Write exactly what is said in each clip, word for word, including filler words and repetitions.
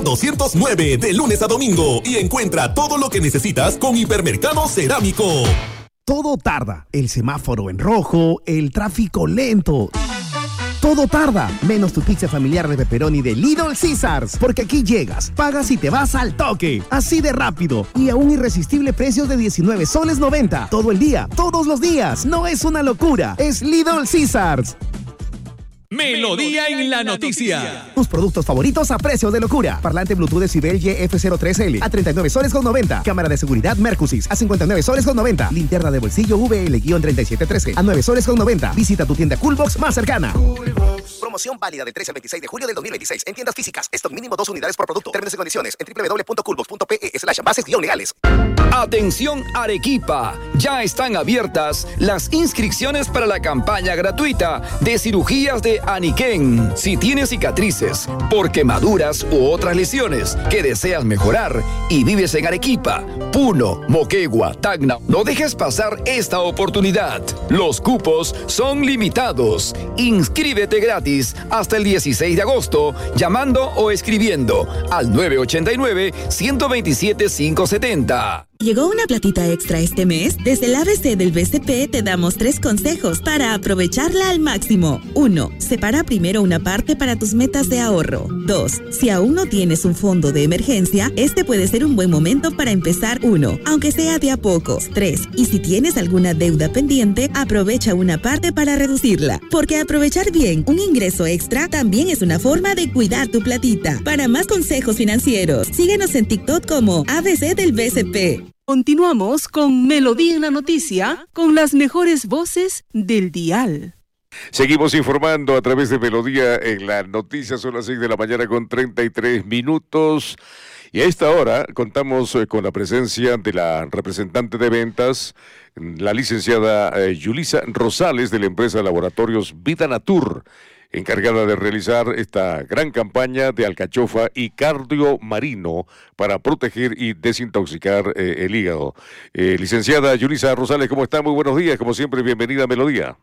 doscientos nueve de lunes a domingo y encuentra todo lo que necesitas con Hipermercado Cerámico. Todo tarda, el semáforo en rojo, el tráfico lento. Todo tarda, menos tu pizza familiar de pepperoni de Little Caesars, porque aquí llegas, pagas y te vas al toque, así de rápido y a un irresistible precio de diecinueve soles noventa, todo el día, todos los días. No es una locura, es Little Caesars. Melodía en la noticia. Tus productos favoritos a precio de locura. Parlante Bluetooth Decibel Y F cero tres L a treinta y nueve soles con noventa. Cámara de seguridad Mercusis a cincuenta y nueve soles con noventa. Linterna de bolsillo V L treinta y siete trece a nueve soles con noventa. Visita tu tienda Coolbox más cercana. Coolbox. Promoción válida del trece al veintiséis de julio del dos mil veintiséis en tiendas físicas. Stock mínimo dos unidades por producto. Términos y condiciones en doble u doble u doble u punto coolbox punto pe e slash bases guión legales. Atención Arequipa, ya están abiertas las inscripciones para la campaña gratuita de cirugías de Aniken. Si tienes cicatrices por quemaduras u otras lesiones que deseas mejorar y vives en Arequipa, Puno, Moquegua, Tacna, no dejes pasar esta oportunidad. Los cupos son limitados. Inscríbete gratis hasta el dieciséis de agosto llamando o escribiendo al nueve ochenta y nueve, ciento veintisiete, quinientos setenta. ¿Llegó una platita extra este mes? Desde el A B C del B C P te damos tres consejos para aprovecharla al máximo. uno. Separa primero una parte para tus metas de ahorro. dos. Si aún no tienes un fondo de emergencia, este puede ser un buen momento para empezar uno, aunque sea de a pocos. tres. Y si tienes alguna deuda pendiente, aprovecha una parte para reducirla. Porque aprovechar bien un ingreso extra también es una forma de cuidar tu platita. Para más consejos financieros, síguenos en TikTok como A B C del B C P. Continuamos con Melodía en la Noticia, con las mejores voces del dial. Seguimos informando a través de Melodía en la Noticia. Son las seis de la mañana con treinta y tres minutos. Y a esta hora contamos eh, con la presencia de la representante de ventas, la licenciada eh, Yulisa Rosales, de la empresa Laboratorios Vida Natur, encargada de realizar esta gran campaña de alcachofa y cardio marino para proteger y desintoxicar eh, el hígado. Eh, licenciada Yulisa Rosales, ¿cómo está? Muy buenos días, como siempre, bienvenida a Melodía.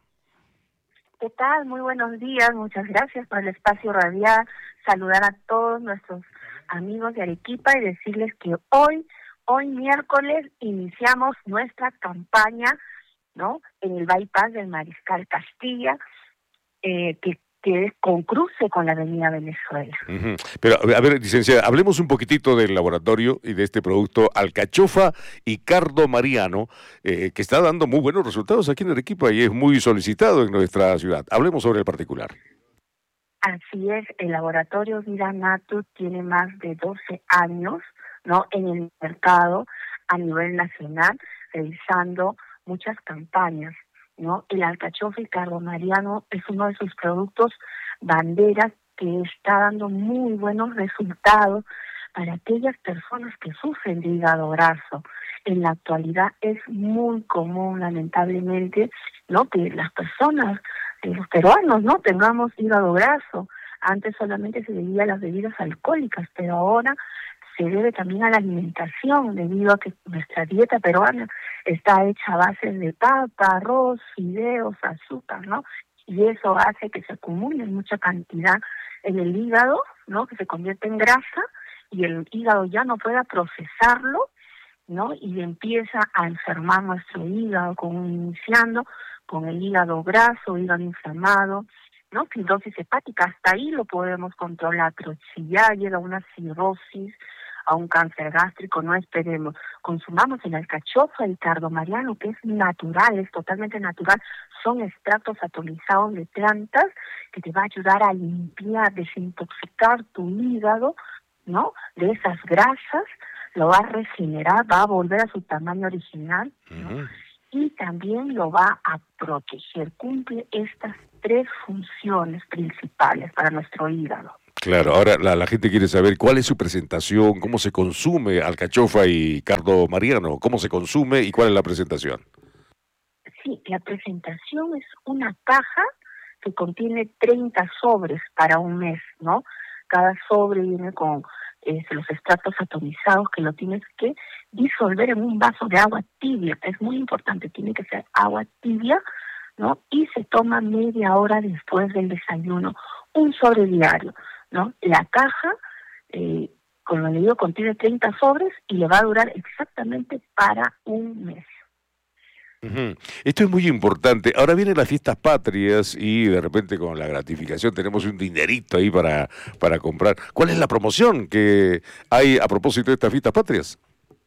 ¿Qué tal? Muy buenos días, muchas gracias por el espacio radial, saludar a todos nuestros amigos de Arequipa y decirles que hoy, hoy miércoles, iniciamos nuestra campaña, ¿no?, en el bypass del Mariscal Castilla, eh, que que es con cruce con la avenida Venezuela. Uh-huh. Pero, a ver, licenciada, hablemos un poquitito del laboratorio y de este producto alcachofa y cardo mariano, eh, que está dando muy buenos resultados aquí en Arequipa y es muy solicitado en nuestra ciudad. Hablemos sobre el particular. Así es, el laboratorio Vida Natur tiene más de doce años, ¿no?, en el mercado a nivel nacional, realizando muchas campañas, ¿no? El alcachofa y cardo mariano es uno de sus productos banderas que está dando muy buenos resultados para aquellas personas que sufren de hígado graso. En la actualidad es muy común, lamentablemente, ¿no?, que las personas, eh, los peruanos, ¿no?, tengamos hígado graso. Antes solamente se debía a las bebidas alcohólicas, pero ahora se debe también a la alimentación, debido a que nuestra dieta peruana está hecha a base de papa, arroz, fideos, azúcar, ¿no? Y eso hace que se acumule mucha cantidad en el hígado, ¿no?, que se convierte en grasa y el hígado ya no pueda procesarlo, ¿no?, y empieza a enfermar nuestro hígado, con, iniciando con el hígado graso, hígado inflamado, ¿no?, fibrosis hepática. Hasta ahí lo podemos controlar, pero si ya llega a una cirrosis, a un cáncer gástrico, no esperemos. Consumamos el alcachofa, el cardo mariano, que es natural, es totalmente natural. Son extractos atomizados de plantas que te va a ayudar a limpiar, desintoxicar tu hígado, ¿no?, de esas grasas, lo va a regenerar, va a volver a su tamaño original, ¿no? Uh-huh. Y también lo va a proteger. Cumple estas tres funciones principales para nuestro hígado. Claro, ahora la, la gente quiere saber cuál es su presentación, cómo se consume alcachofa y cardo mariano, cómo se consume y cuál es la presentación. Sí, la presentación es una caja que contiene treinta sobres para un mes, ¿no? Cada sobre viene con eh, los extractos atomizados que lo tienes que disolver en un vaso de agua tibia. Es muy importante, tiene que ser agua tibia, ¿no? Y se toma media hora después del desayuno, un sobre diario, ¿no? La caja eh, Como le digo, contiene treinta sobres y le va a durar exactamente para un mes. Uh-huh. Esto es muy importante. Ahora vienen las fiestas patrias y de repente con la gratificación tenemos un dinerito ahí para, para comprar. ¿Cuál es la promoción que hay a propósito de estas fiestas patrias?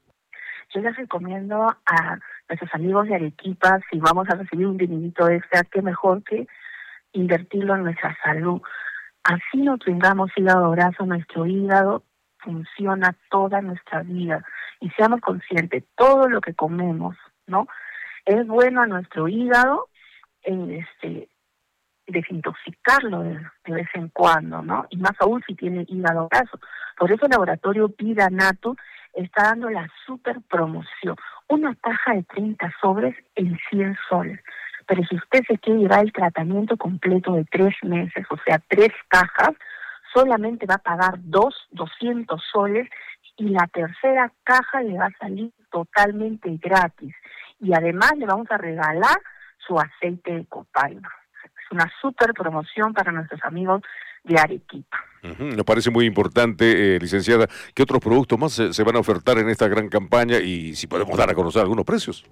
Yo les recomiendo a nuestros amigos de Arequipa, si vamos a recibir un dinerito extra, qué mejor que invertirlo en nuestra salud. Así no tengamos hígado graso, nuestro hígado funciona toda nuestra vida. Y seamos conscientes, todo lo que comemos, ¿no?, es bueno a nuestro hígado en este desintoxicarlo de, de vez en cuando, ¿no? Y más aún si tiene hígado graso. Por eso el laboratorio Vida Natu está dando la super promoción. Una caja de treinta sobres en cien soles. Pero si usted se quiere llevar el tratamiento completo de tres meses, o sea, tres cajas, solamente va a pagar dos, doscientos soles, y la tercera caja le va a salir totalmente gratis. Y además le vamos a regalar su aceite de copaiba. Es una super promoción para nuestros amigos de Arequipa. Uh-huh. Nos parece muy importante, eh, licenciada, ¿qué otros productos más se, se van a ofertar en esta gran campaña y si podemos dar a conocer algunos precios?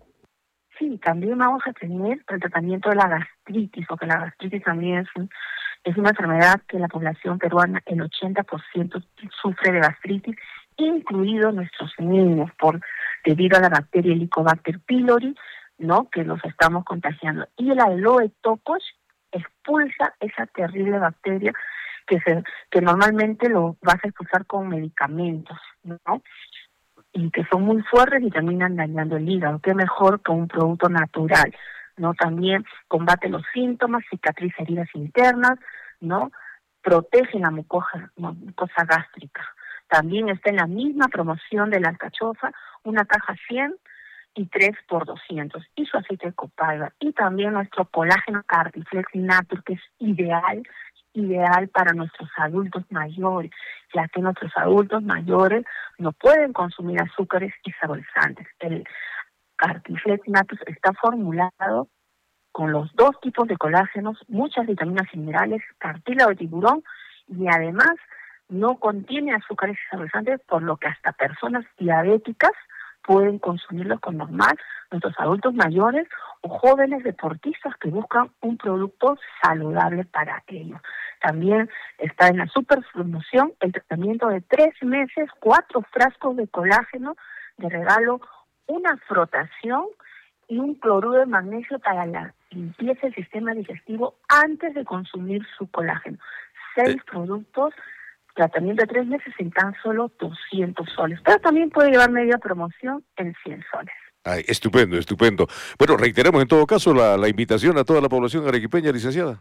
Sí, también vamos a tener el tratamiento de la gastritis, porque la gastritis también es, un, es una enfermedad que la población peruana, el ochenta por ciento sufre de gastritis, incluidos nuestros niños, por debido a la bacteria Helicobacter pylori, ¿no?, que los estamos contagiando. Y el aloe tocosh expulsa esa terrible bacteria que se que normalmente lo vas a expulsar con medicamentos, ¿no?, y que son muy fuertes y terminan dañando el hígado. Qué mejor que un producto natural, ¿no? También combate los síntomas, cicatriza heridas internas, ¿no?, protege la mucosa, mucosa gástrica. También está en la misma promoción de la alcachofa, una caja cien y tres por doscientos, y su aceite de copaiba, y también nuestro colágeno Cartiflex Natur, que es ideal, ideal para nuestros adultos mayores, ya que nuestros adultos mayores no pueden consumir azúcares y saborizantes. El Cartiflex Natur está formulado con los dos tipos de colágenos, muchas vitaminas y minerales, cartílago de tiburón, y además no contiene azúcares y saborizantes, por lo que hasta personas diabéticas pueden consumirlo con normal, nuestros adultos mayores o jóvenes deportistas que buscan un producto saludable para ellos. También está en la super promoción el tratamiento de tres meses, cuatro frascos de colágeno, de regalo una frotación y un cloruro de magnesio para la limpieza del sistema digestivo antes de consumir su colágeno. Seis eh. productos, tratamiento de tres meses en tan solo doscientos soles, pero también puede llevar media promoción en cien soles. Ay, estupendo, estupendo. Bueno, reiteramos en todo caso la, la invitación a toda la población arequipeña, licenciada.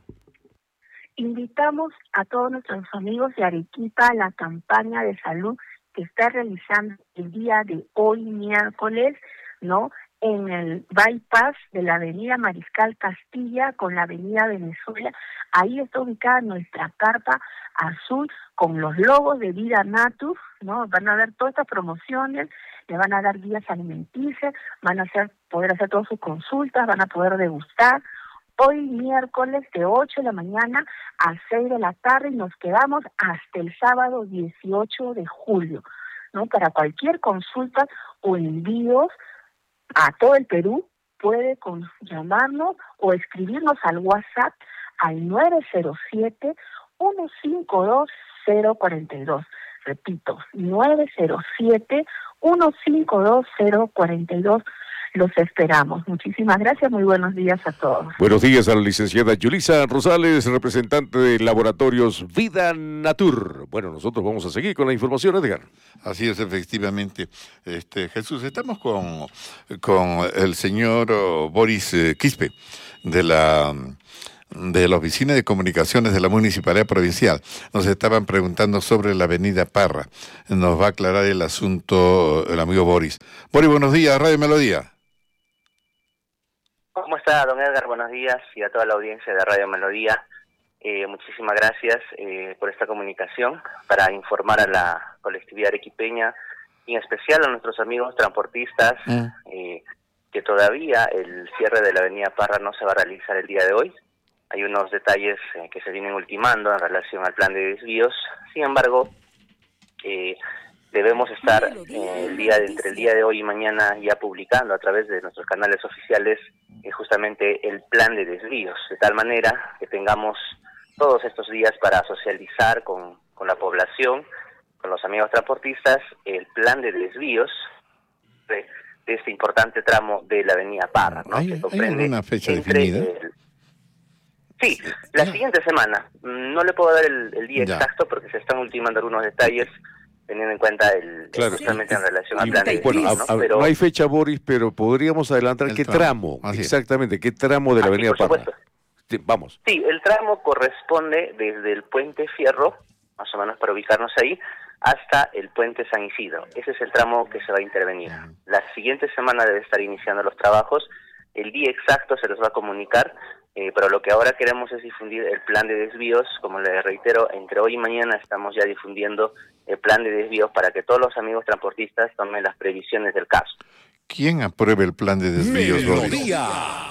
Invitamos a todos nuestros amigos de Arequipa a la campaña de salud que está realizando el día de hoy, miércoles, ¿no?, en el bypass de la avenida Mariscal Castilla con la avenida Venezuela. Ahí está ubicada nuestra carpa azul con los logos de Vida Natu, ¿no? Van a ver todas estas promociones, le van a dar guías alimenticias, van a hacer, poder hacer todas sus consultas, van a poder degustar. Hoy miércoles de ocho de la mañana a seis de la tarde y nos quedamos hasta el sábado dieciocho de julio, ¿no? Para cualquier consulta o envíos a todo el Perú, puede con, llamarnos o escribirnos al WhatsApp al nueve cero siete, uno cinco dos, cero cuatro dos. Repito, nueve cero siete, uno cinco dos, cero cuatro dos. Los esperamos. Muchísimas gracias, muy buenos días a todos. Buenos días a la licenciada Yulisa Rosales, representante de Laboratorios Vida Natur. Bueno, nosotros vamos a seguir con la información, Edgar. Así es, efectivamente. Este, Jesús, estamos con, con el señor Boris Quispe, de la... de la Oficina de Comunicaciones de la Municipalidad Provincial. Nos estaban preguntando sobre la avenida Parra. Nos va a aclarar el asunto el amigo Boris. Boris, buenos días, Radio Melodía. ¿Cómo está, don Edgar? Buenos días y a toda la audiencia de Radio Melodía. Eh, muchísimas gracias eh, por esta comunicación para informar a la colectividad arequipeña y en especial a nuestros amigos transportistas mm. eh, que todavía el cierre de la avenida Parra no se va a realizar el día de hoy. Hay unos detalles eh, que se vienen ultimando en relación al plan de desvíos. Sin embargo, eh, eh, debemos estar eh, el día de, entre el día de hoy y mañana ya publicando a través de nuestros canales oficiales eh, justamente el plan de desvíos, de tal manera que tengamos todos estos días para socializar con, con la población, con los amigos transportistas, el plan de desvíos de, de este importante tramo de la avenida Parra, ¿no? ¿Hay, que ¿hay alguna fecha definida? El, sí, la siguiente semana. No le puedo dar el, el día Ya. exacto porque se están ultimando algunos detalles teniendo en cuenta el, Claro. justamente en relación al Y, plan de bueno, desvíos, a- ¿no? a- Pero, no hay fecha, Boris, pero podríamos adelantar El qué tramo, tramo, así es. exactamente, qué tramo de la Ah, sí, avenida por Parra. supuesto. Sí, vamos. Sí, el tramo corresponde desde el puente Fierro, más o menos para ubicarnos ahí, hasta el puente San Isidro. Ese es el tramo que se va a intervenir. La siguiente semana debe estar iniciando los trabajos. El día exacto se los va a comunicar, eh, pero lo que ahora queremos es difundir el plan de desvíos. Como les reitero, entre hoy y mañana estamos ya difundiendo el plan de desvíos para que todos los amigos transportistas tomen las previsiones del caso. ¿Quién aprueba el plan de desvíos, Boris? Melodía.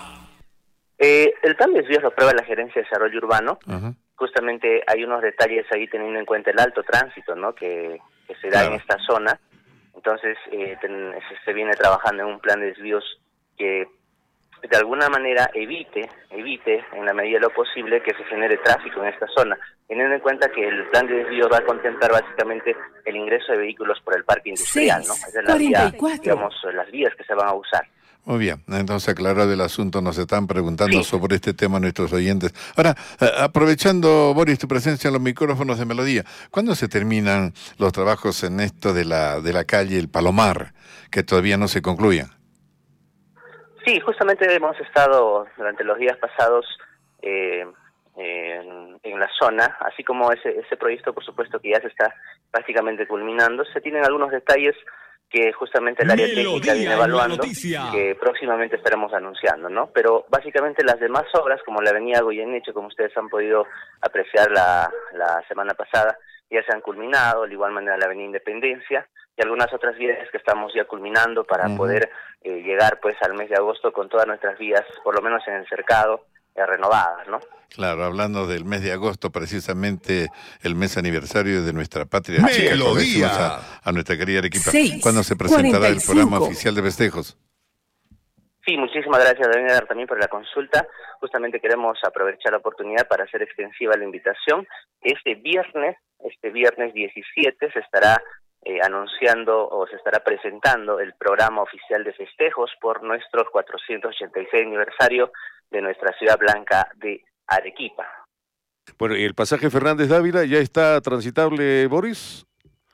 Eh, el plan de desvíos lo aprueba la Gerencia de Desarrollo Urbano. Ajá. Justamente hay unos detalles ahí teniendo en cuenta el alto tránsito, ¿no? que, que se da Claro. en esta zona. Entonces eh, ten- se, se viene trabajando en un plan de desvíos que de alguna manera evite, evite en la medida de lo posible que se genere tráfico en esta zona, teniendo en cuenta que el plan de desvíos va a contemplar básicamente el ingreso de vehículos por el parque industrial, ¿no? Esa es la vía, digamos, las vías que se van a usar. Muy bien, entonces aclarado el asunto, nos están preguntando Sí. sobre este tema nuestros oyentes. Ahora, eh, aprovechando, Boris, tu presencia en los micrófonos de Melodía, ¿cuándo se terminan los trabajos en esto de la de la calle El Palomar, que todavía no se concluyen? Sí, justamente hemos estado durante los días pasados eh, en, en la zona, así como ese, ese proyecto, por supuesto, que ya se está prácticamente culminando. Se tienen algunos detalles que justamente el área Melodía técnica viene en la evaluando noticia. y que próximamente estaremos anunciando, ¿no? Pero básicamente las demás obras, como la avenida Goyeneche, como ustedes han podido apreciar la, la semana pasada, ya se han culminado, de igual manera la avenida Independencia y algunas otras vías que estamos ya culminando para Ujú. poder eh, llegar pues al mes de agosto con todas nuestras vías, por lo menos en el cercado, eh, renovadas, ¿no? Claro, hablando del mes de agosto, precisamente el mes aniversario de nuestra patria Melodía. chica, como decimos a, a nuestra querida Arequipa. Seis, ¿Cuándo se presentará cuarenta y el programa cinco. oficial de festejos? Sí, muchísimas gracias, Daniel, también por la consulta. Justamente queremos aprovechar la oportunidad para hacer extensiva la invitación. Este viernes, este viernes diecisiete, se estará eh, anunciando o se estará presentando el programa oficial de festejos por nuestro cuatrocientos ochenta y seis aniversario de nuestra ciudad blanca de Arequipa. Bueno, ¿y el pasaje Fernández Dávila ya está transitable, Boris?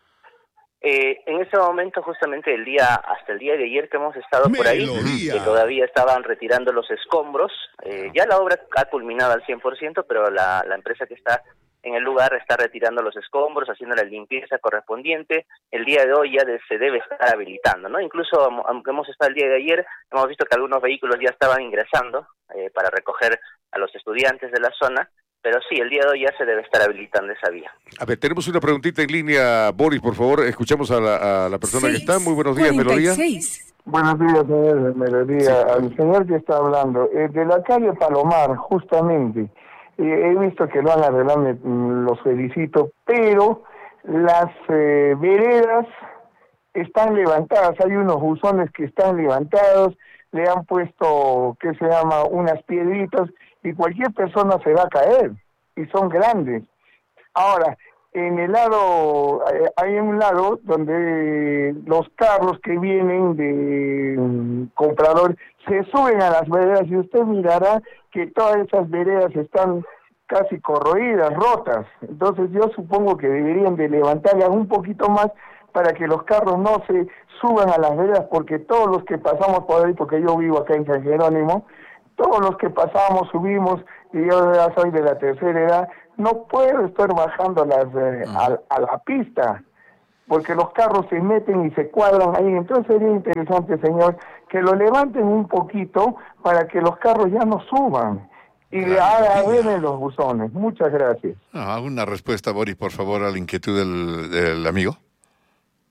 Eh, en ese momento, justamente el día hasta el día de ayer que hemos estado por ahí, Melodía. que todavía estaban retirando los escombros, eh, ya la obra ha culminado al cien por ciento, pero la, la empresa que está en el lugar está retirando los escombros, haciendo la limpieza correspondiente. El día de hoy ya de- se debe estar habilitando, ¿no? Incluso, am- aunque hemos estado el día de ayer, hemos visto que algunos vehículos ya estaban ingresando eh, para recoger a los estudiantes de la zona, pero sí, el día de hoy ya se debe estar habilitando esa vía. A ver, tenemos una preguntita en línea, Boris, por favor, escuchamos a la, a la persona que está. Muy buenos días, Melodía. Buenos días, señor de Melodía. Al señor que está hablando, eh, de la calle Palomar, justamente, eh, he visto que lo han arreglado, me- mm, los felicito, pero las eh, veredas están levantadas, hay unos buzones que están levantados, le han puesto, ¿qué se llama?, unas piedritas, y cualquier persona se va a caer, y son grandes. Ahora, en el lado, eh, hay un lado donde los carros que vienen de mm, comprador se suben a las veredas y usted mirará que todas esas veredas están casi corroídas, rotas. Entonces yo supongo que deberían de levantarlas un poquito más para que los carros no se suban a las veredas, porque todos los que pasamos por ahí, porque yo vivo acá en San Jerónimo, todos los que pasamos, subimos, y yo ya soy de la tercera edad, no puedo estar bajando las eh, a, a la pista, porque los carros se meten y se cuadran ahí. Entonces sería interesante, señor, que lo levanten un poquito para que los carros ya no suban y le haga ver en los buzones. Muchas gracias. Ah, ¿alguna respuesta, Boris, por favor, a la inquietud del, del amigo?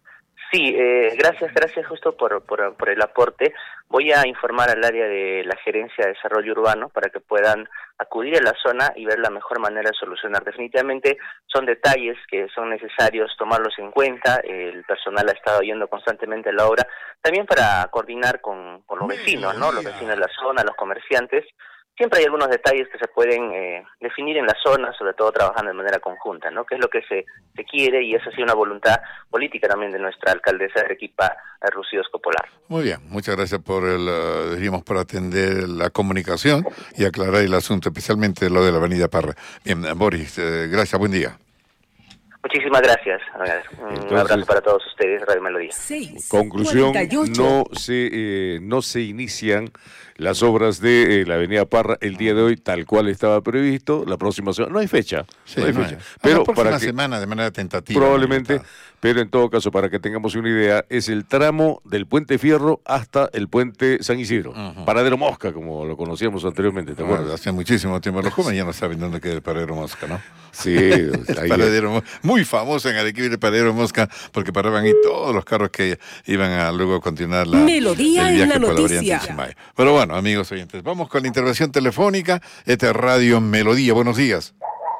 Sí, eh, gracias, gracias justo por, por, por el aporte. Voy a informar al área de la Gerencia de Desarrollo Urbano para que puedan acudir a la zona y ver la mejor manera de solucionar. Definitivamente son detalles que son necesarios tomarlos en cuenta. El personal ha estado yendo constantemente a la obra, también para coordinar con, con los vecinos, ¿no? Los vecinos de la zona, los comerciantes. Siempre hay algunos detalles que se pueden eh, definir en la zona, sobre todo trabajando de manera conjunta, ¿no? Que es lo que se, se quiere, y esa ha sido una voluntad política también de nuestra alcaldesa de Arequipa, Rocío Escopolar. Muy bien, muchas gracias por el, uh, diríamos, por atender la comunicación y aclarar el asunto, especialmente lo de la avenida Parra. Bien, Boris, eh, gracias, buen día. Muchísimas gracias. Un Entonces, abrazo para todos ustedes, Radio Melodía. Conclusión, no se, eh, no se inician las obras de eh, la avenida Parra el día de hoy tal cual estaba previsto. La próxima semana, no hay fecha, sí, no hay no fecha. Hay. Pero la próxima para que, semana de manera tentativa. Probablemente, pero en todo caso, para que tengamos una idea, es el tramo del Puente Fierro hasta el Puente San Isidro. Uh-huh. Paradero Mosca, como lo conocíamos anteriormente, ¿te acuerdas? Bueno, hace muchísimo tiempo, los jóvenes ya no saben dónde queda el Paradero Mosca, ¿no? Sí, ahí paradero, muy famoso en Arequipa el Paradero Mosca, porque paraban ahí todos los carros que iban a luego continuar la, Melodía el viaje en la por la noticia. variante Chimay. Pero bueno, amigos oyentes, vamos con la intervención telefónica. Esta es Radio Melodía. Buenos días.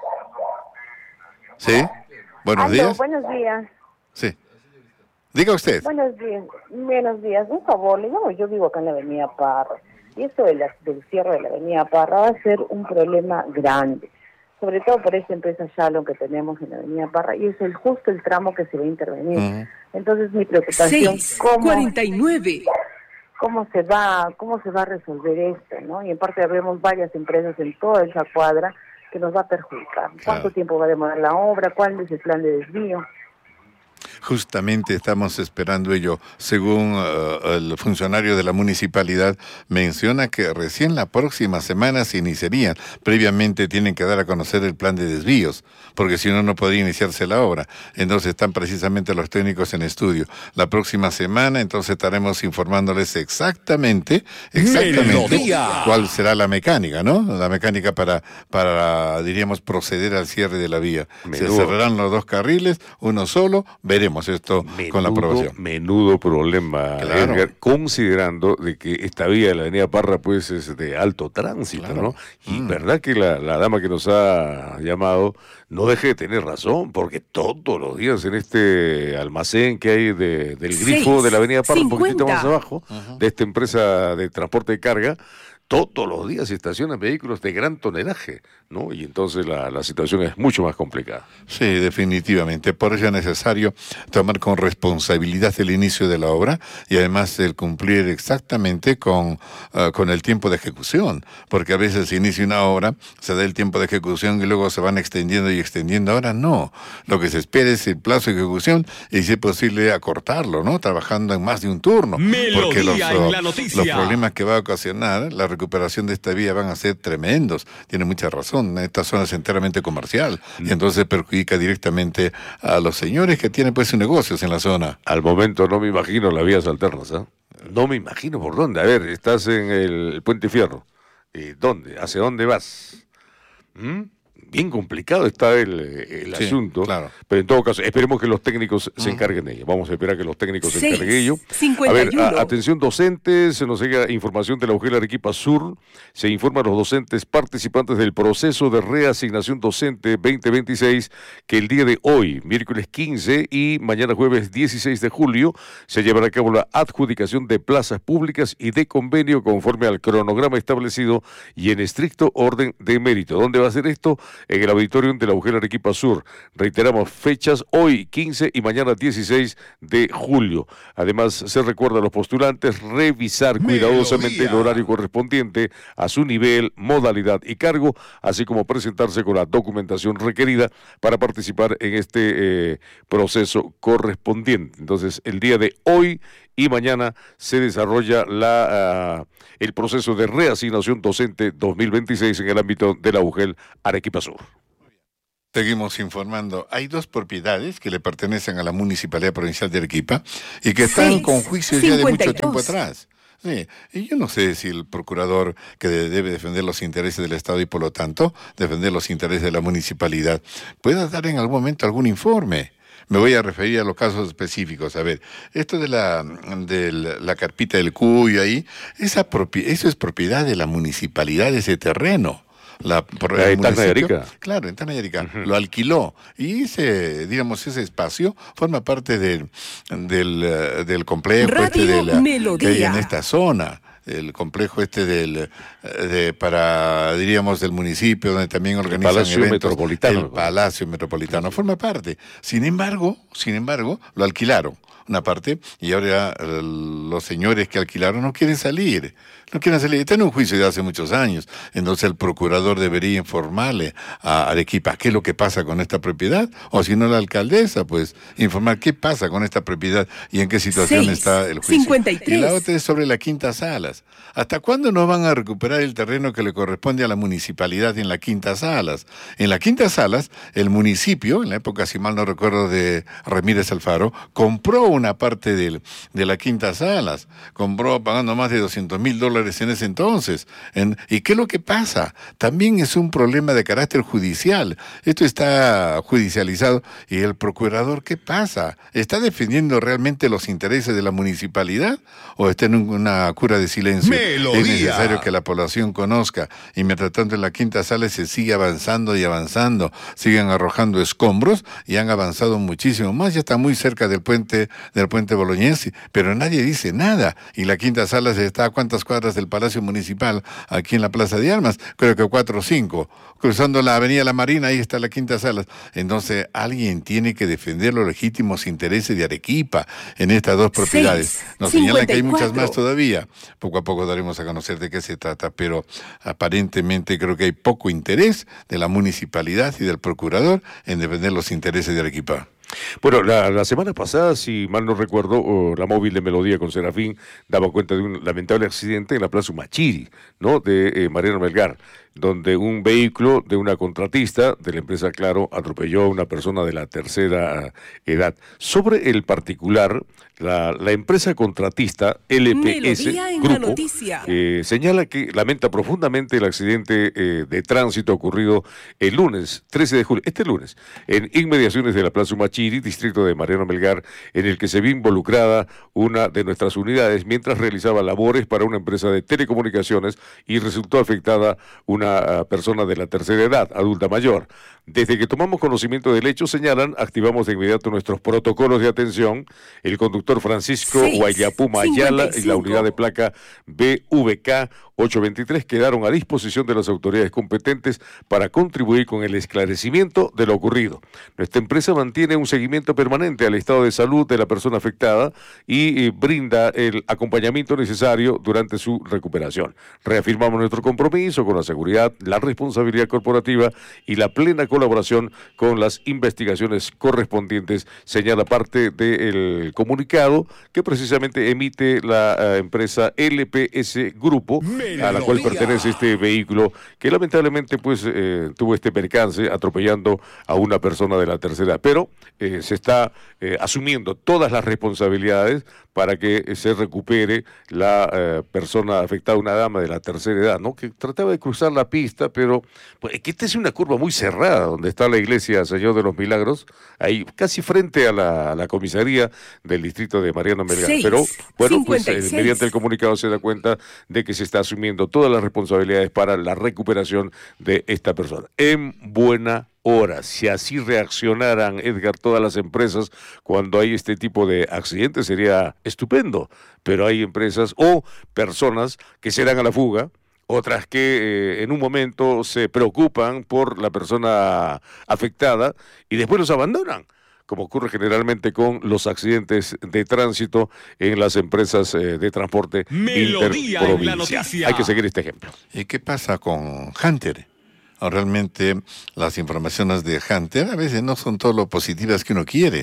¿Sí? Buenos Aló, días. Buenos días. Sí. Diga usted. Buenos días. Buenos días. Un favor, le llamo, yo vivo acá en la avenida Parra. Y esto de la, del cierre de la avenida Parra va a ser un problema grande. Sobre todo por esta empresa Shalom que tenemos en la avenida Parra. Y es el justo el tramo que se va a intervenir. Uh-huh. Entonces mi preocupación, ¿cómo, cuarenta y nueve. ¿cómo se va cómo se va a resolver esto? ¿no? Y en parte vemos varias empresas en toda esa cuadra que nos va a perjudicar. ¿Cuánto claro. tiempo va a demorar la obra? ¿Cuál es el plan de desvío? Justamente estamos esperando ello. Según uh, el funcionario de la municipalidad, menciona que recién la próxima semana se iniciarían. Previamente tienen que dar a conocer el plan de desvíos, porque si no, no podría iniciarse la obra. Entonces están precisamente los técnicos en estudio. La próxima semana, entonces estaremos informándoles exactamente, exactamente Melodía. cuál será la mecánica, ¿no? La mecánica para, para, diríamos, proceder al cierre de la vía. Menudo. Se cerrarán los dos carriles, uno solo. Veremos esto menudo, con la aprobación. Menudo problema, claro. Edgar, considerando de que esta vía de la avenida Parra pues es de alto tránsito, claro. ¿no? Y mm. verdad que la, la dama que nos ha llamado no deje de tener razón, porque todos los días en este almacén que hay de, del grifo Seis, de la avenida Parra, cincuenta. Un poquito más abajo, uh-huh. de esta empresa de transporte de carga, todos los días se estacionan vehículos de gran tonelaje, ¿no? Y entonces la, la situación es mucho más complicada. Sí, definitivamente. Por eso es necesario tomar con responsabilidad el inicio de la obra y además el cumplir exactamente con, uh, con el tiempo de ejecución. Porque a veces se inicia una obra, se da el tiempo de ejecución y luego se van extendiendo y extendiendo. Ahora no. Lo que se espera es el plazo de ejecución y si es posible acortarlo, ¿no? Trabajando en más de un turno. Melodía porque los, en la noticia. los problemas que va a ocasionar la recuperación de esta vía van a ser tremendos. Tiene mucha razón. Esta zona es enteramente comercial y entonces perjudica directamente a los señores que tienen pues sus negocios en la zona. Al momento no me imagino las vías alternas, ¿eh? No me imagino por dónde. A ver, estás en el Puente Fierro. ¿Y dónde? ¿Hacia dónde vas? ¿Mm? Bien complicado está el, el sí, asunto, claro. Pero en todo caso, esperemos que los técnicos uh-huh. se encarguen de ello. Vamos a esperar que los técnicos Seis, se encarguen de ello. cincuenta y uno. A ver, a, atención docentes, se nos llega información de la U G E L Arequipa Sur. Se informa a los docentes participantes del proceso de reasignación docente veinte veintiséis que el día de hoy, miércoles quince y mañana jueves dieciséis de julio, se llevará a cabo la adjudicación de plazas públicas y de convenio conforme al cronograma establecido y en estricto orden de mérito. ¿Dónde va a ser esto? En el auditorium de la U G E L Arequipa Sur. Reiteramos fechas hoy quince y mañana dieciséis de julio. Además, se recuerda a los postulantes revisar cuidadosamente el horario correspondiente a su nivel, modalidad y cargo, así como presentarse con la documentación requerida para participar en este eh, proceso correspondiente. Entonces, el día de hoy y mañana se desarrolla la, uh, el proceso de reasignación docente dos mil veintiséis en el ámbito de la U G E L Arequipa Sur. Seguimos informando. Hay dos propiedades que le pertenecen a la Municipalidad Provincial de Arequipa y que están Seis, con juicios ya de mucho tiempo atrás. Sí, y yo no sé si el procurador que debe defender los intereses del Estado y por lo tanto defender los intereses de la municipalidad pueda dar en algún momento algún informe. me voy a referir a los casos específicos. A ver, esto de la, de la carpita del Cuyo ahí, esa propi- eso es propiedad de la municipalidad de ese terreno. La, por la el municipio, claro, en Tanayarica, uh-huh. lo alquiló y ese, digamos, ese espacio forma parte del, del, del complejo este de la, que hay en esta zona. El complejo este del de, para diríamos del municipio donde también organizan el Palacio eventos, Metropolitano. El Palacio Metropolitano forma parte. Sin embargo, sin embargo, lo alquilaron una parte y ahora eh, los señores que alquilaron no quieren salir. No quieren salir. Está en un juicio de hace muchos años. Entonces el procurador debería informarle a Arequipa qué es lo que pasa con esta propiedad. O si no, la alcaldesa, pues, informar qué pasa con esta propiedad y en qué situación Seis, está el juicio. cincuenta y tres. Y la otra es sobre la Quinta Salas. ¿Hasta cuándo no van a recuperar el terreno que le corresponde a la municipalidad en la Quinta Salas? En la Quinta Salas, el municipio, en la época, si mal no recuerdo, de Ramírez Alfaro, compró una parte del, de la Quinta Salas. Compró pagando más de doscientos mil dólares en ese entonces. En, ¿Y qué es lo que pasa? También es un problema de carácter judicial. Esto está judicializado. ¿Y el procurador qué pasa? ¿Está defendiendo realmente los intereses de la municipalidad o está en una cura de silencio? Melodía. Es necesario que la población conozca. Y mientras tanto en la Quinta Sala se sigue avanzando y avanzando. Siguen arrojando escombros y han avanzado muchísimo más. Ya está muy cerca del puente del puente Bolognesi, pero nadie dice nada. Y la Quinta Sala se está a cuántas cuadras del Palacio Municipal, aquí en la Plaza de Armas, creo que cuatro o cinco. Cruzando la Avenida La Marina, ahí está la Quinta Sala. Entonces, alguien tiene que defender los legítimos intereses de Arequipa en estas dos propiedades. Nos señalan que hay muchas más todavía. Poco a poco daremos a conocer de qué se trata, pero aparentemente creo que hay poco interés de la municipalidad y del procurador en defender los intereses de Arequipa. Bueno, la, la semana pasada, si mal no recuerdo, oh, la móvil de Melodía con Serafín daba cuenta de un lamentable accidente en la Plaza Humachiri, ¿no? De eh, Mariano Melgar, donde un vehículo de una contratista de la empresa Claro atropelló a una persona de la tercera edad. Sobre el particular, la, la empresa contratista L P S Grupo eh, señala que lamenta profundamente el accidente eh, de tránsito ocurrido el lunes, trece de julio, este lunes, en inmediaciones de la Plaza Humachiri, distrito de Mariano Melgar, en el que se vio involucrada una de nuestras unidades mientras realizaba labores para una empresa de telecomunicaciones y resultó afectada una persona de la tercera edad, adulta mayor. Desde que tomamos conocimiento del hecho, señalan, activamos de inmediato nuestros protocolos de atención. El conductor Francisco Guayapú Mayala y la unidad de placa B V K ochocientos veintitrés quedaron a disposición de las autoridades competentes para contribuir con el esclarecimiento de lo ocurrido. Nuestra empresa mantiene un seguimiento permanente al estado de salud de la persona afectada y eh, brinda el acompañamiento necesario durante su recuperación. Reafirmamos nuestro compromiso con la seguridad, la responsabilidad corporativa y la plena colaboración con las investigaciones correspondientes, señala parte del comunicado que precisamente emite la uh, empresa L P S Grupo, a la cual pertenece este vehículo que lamentablemente pues eh, tuvo este percance atropellando a una persona de la tercera edad, pero eh, se está eh, asumiendo todas las responsabilidades para que eh, se recupere la eh, persona afectada, una dama de la tercera edad, ¿no? Que trataba de cruzar la pista, pero pues, que esta es una curva muy cerrada, donde está la iglesia Señor de los Milagros, ahí casi frente a la, a la comisaría del distrito de Mariano Melgar. Seis, pero bueno, pues eh, mediante el comunicado se da cuenta de que se está asumiendo todas las responsabilidades para la recuperación de esta persona. En buena hora, si así reaccionaran, Edgar, todas las empresas cuando hay este tipo de accidentes, sería estupendo, pero hay empresas o personas que se dan a la fuga, otras que eh, en un momento se preocupan por la persona afectada y después los abandonan, como ocurre generalmente con los accidentes de tránsito en las empresas eh, de transporte interprovincial. Hay que seguir este ejemplo. ¿Y qué pasa con Hunter? Realmente las informaciones de Hunter a veces no son todo lo positivas que uno quiere.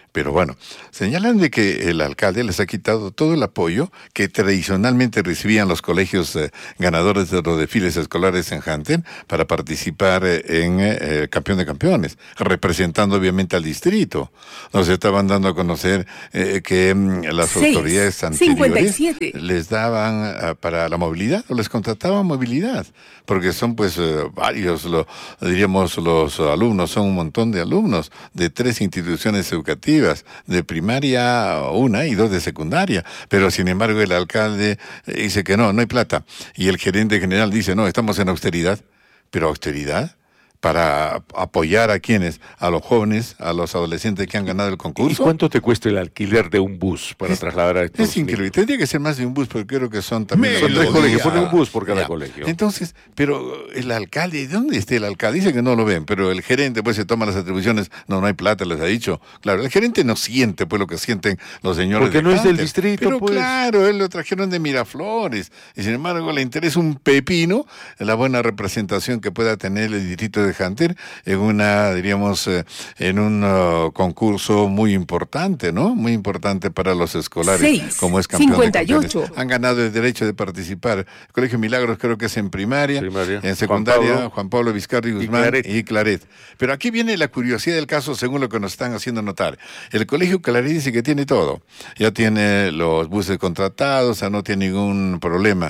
Pero bueno, señalan de que el alcalde les ha quitado todo el apoyo que tradicionalmente recibían los colegios eh, ganadores de los desfiles escolares en Hunter para participar eh, en eh, Campeón de Campeones, representando obviamente al distrito. Nos estaban dando a conocer eh, que mm, las Seis, autoridades anteriores cincuenta y siete les daban uh, para la movilidad, o les contrataban movilidad, porque son pues uh, varios, lo, diríamos los alumnos, son un montón de alumnos de tres instituciones educativas, de primaria una y dos de secundaria, pero sin embargo el alcalde dice que no, no hay plata, y el gerente general dice no, estamos en austeridad, pero austeridad para apoyar a quienes, a los jóvenes, a los adolescentes que han ganado el concurso. ¿Y cuánto te cuesta el alquiler de un bus para es, trasladar a estos Es increíble, niños? Tendría que ser más de un bus, porque creo que son también... Son tres colegios, ponen un bus por cada ya. colegio. Entonces, pero el alcalde, ¿de dónde está el alcalde? Dice que no lo ven, pero el gerente pues se toma las atribuciones, no, no hay plata, les ha dicho. Claro, el gerente no siente pues lo que sienten los señores porque de no Hunter, es del distrito, pero pues. Claro, él lo trajeron de Miraflores, y sin embargo le interesa un pepino la buena representación que pueda tener el distrito de Hunter en una, diríamos, eh, en un uh, concurso muy importante, ¿no? Muy importante para los escolares, Seis, como es Campeón cincuenta y ocho. De Campeones. Han ganado el derecho de participar. El Colegio Milagros creo que es en primaria, primaria. En secundaria, Juan Pablo, Juan Pablo Vizcarri Guzmán y Claret. y Claret. Pero aquí viene la curiosidad del caso, según lo que nos están haciendo notar. El Colegio Claret dice que tiene todo. Ya tiene los buses contratados, o sea, no tiene ningún problema.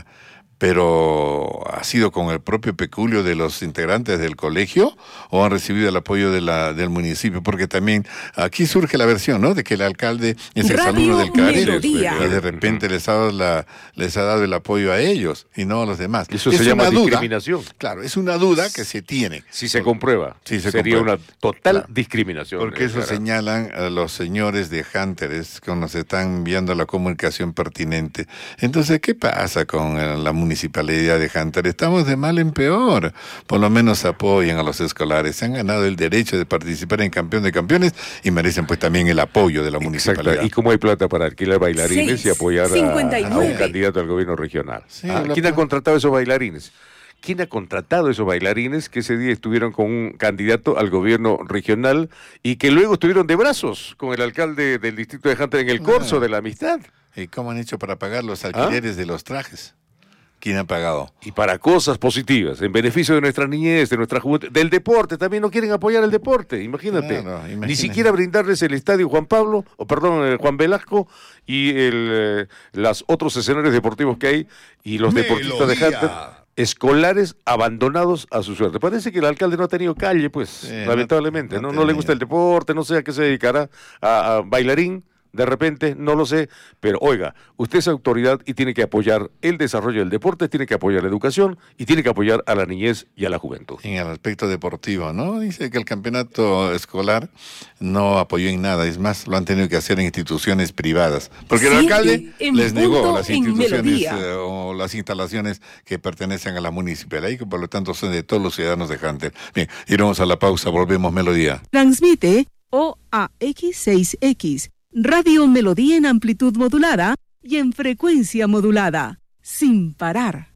Pero ¿ha sido con el propio peculio de los integrantes del colegio o han recibido el apoyo de la del municipio? Porque también aquí surge la versión, ¿no? De que el alcalde es exalumno del Claret y de repente les ha, dado la, les ha dado el apoyo a ellos y no a los demás. Eso es se llama duda, discriminación. Claro, es una duda que se tiene. Si se comprueba, si se sería comprueba. una total claro. discriminación. Porque eso claro. señalan a los señores de Hunter, es que nos están enviando la comunicación pertinente. Entonces, ¿qué pasa con la municipalidad de Hunter? Estamos de mal en peor. Por lo menos apoyen a los escolares. Se han ganado el derecho de participar en Campeón de Campeones y merecen pues también el apoyo de la municipalidad. Exacto. Y como hay plata para alquilar bailarines Seis, y apoyar a, a un candidato al gobierno regional. Sí, ah, ¿quién ha contratado esos bailarines? ¿Quién ha contratado esos bailarines que ese día estuvieron con un candidato al gobierno regional y que luego estuvieron de brazos con el alcalde del distrito de Hunter en el corso ah. de la amistad? ¿Y cómo han hecho para pagar los alquileres ¿Ah? de los trajes? ¿Quién ha pagado? Y para cosas positivas, en beneficio de nuestra niñez, de nuestra juventud, del deporte, también no quieren apoyar el deporte, imagínate. Claro, imagínate. Ni siquiera brindarles el estadio Juan Pablo, o perdón, el Juan Velasco, y el, eh, los otros escenarios deportivos que hay, y los Melodía. deportistas de Hunter, escolares abandonados a su suerte. Parece que el alcalde no ha tenido calle, pues, sí, lamentablemente. No, no, no, no le gusta el deporte, no sé a qué se dedicará, a, a bailarín. De repente, no lo sé, pero oiga, usted es autoridad y tiene que apoyar el desarrollo del deporte, tiene que apoyar la educación y tiene que apoyar a la niñez y a la juventud. En el aspecto deportivo, ¿no? Dice que el campeonato escolar no apoyó en nada, es más, lo han tenido que hacer en instituciones privadas, porque sí, el alcalde les negó las instituciones eh, o las instalaciones que pertenecen a la municipalidad y que por lo tanto son de todos los ciudadanos de Hunter. Bien, iremos a la pausa, volvemos Melodía. Transmite O A X seis X. Radio Melodía en amplitud modulada y en frecuencia modulada, sin parar.